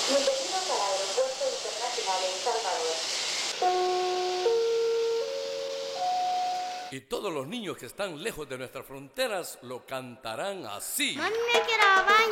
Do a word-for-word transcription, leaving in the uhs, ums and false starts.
Bienvenidos al Aeropuerto Internacional El Salvador. Y todos los niños que están lejos de nuestras fronteras lo cantarán así. No me quiero bañar.